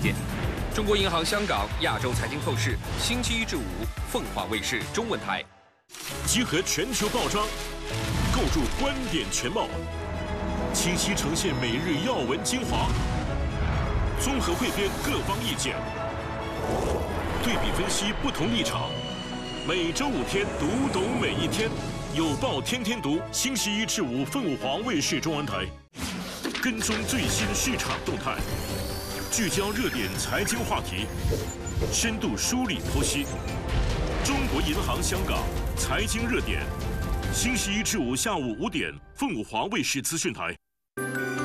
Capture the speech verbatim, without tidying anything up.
见。中国银行香港亚洲财经透视，星期一至五，凤凰卫视中文台。 集合全球报章，构筑观点全貌，清晰呈现每日要闻精华，综合汇编各方意见，对比分析不同立场。每周五天，读懂每一天。有报天天读，星期一至五，凤凰卫视中文台，跟踪最新市场动态，聚焦热点财经话题，深度梳理剖析。中国银行香港财经热点，星期一至五下午五点，凤凰卫视资讯台。